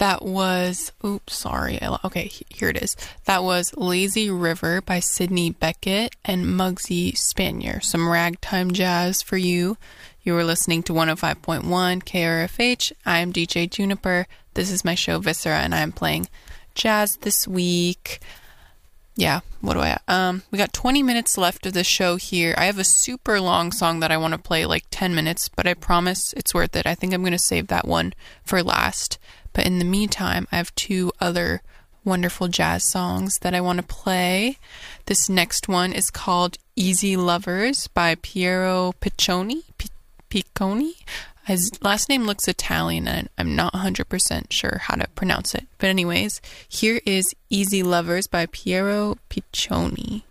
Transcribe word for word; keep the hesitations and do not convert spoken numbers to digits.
That was, oops, sorry. Okay, here it is. That was Lazy River by Sydney Beckett and Muggsy Spanier. Some ragtime jazz for you. You were listening to one oh five point one K R F H. I am D J Juniper. This is my show Viscera, and I am playing jazz this week. Yeah, what do I um we got twenty minutes left of the show here. I have a super long song that I want to play, like ten minutes, but I promise it's worth it. I think I'm going to save that one for last. But in the meantime, I have two other wonderful jazz songs that I want to play. This next one is called Easy Lovers by Piero Piccioni. P- Picconi? His last name looks Italian, and I'm not one hundred percent sure how to pronounce it. But anyways, here is Easy Lovers by Piero Piccioni.